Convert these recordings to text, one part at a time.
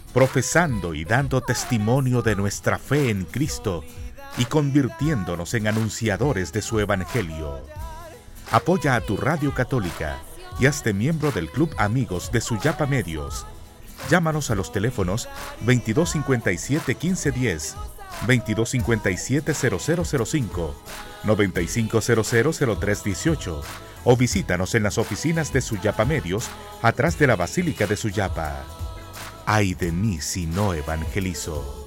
profesando y dando testimonio de nuestra fe en Cristo y convirtiéndonos en anunciadores de su Evangelio. Apoya a tu radio católica y hazte miembro del Club Amigos de Suyapa Medios. Llámanos a los teléfonos 2257-1510, 2257-0005, 9500-0318 o visítanos en las oficinas de Suyapa Medios atrás de la Basílica de Suyapa. ¡Ay de mí si no evangelizo!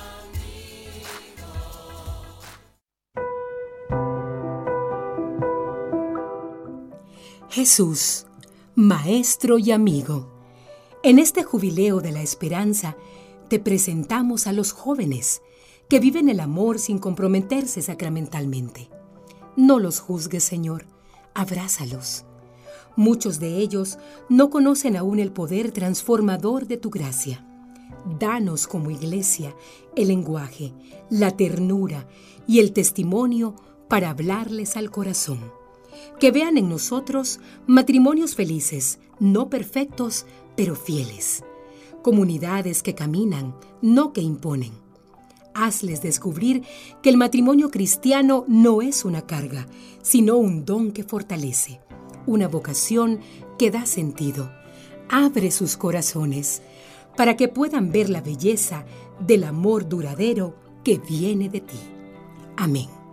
Jesús, Maestro y amigo. En este jubileo de la esperanza, te presentamos a los jóvenes que viven el amor sin comprometerse sacramentalmente. No los juzgues, Señor, abrázalos. Muchos de ellos no conocen aún el poder transformador de tu gracia. Danos como iglesia el lenguaje, la ternura y el testimonio para hablarles al corazón. Que vean en nosotros matrimonios felices, no perfectos, pero fieles. Comunidades que caminan, no que imponen. Hazles descubrir que el matrimonio cristiano no es una carga, sino un don que fortalece, una vocación que da sentido. Abre sus corazones para que puedan ver la belleza del amor duradero que viene de ti. Amén.